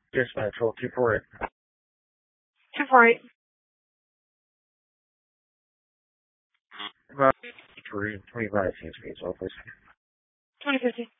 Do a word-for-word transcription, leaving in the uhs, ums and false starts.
Dispatch, hold two four eight. two four eight. About three twenty-five seems to be so, please. twenty fifty.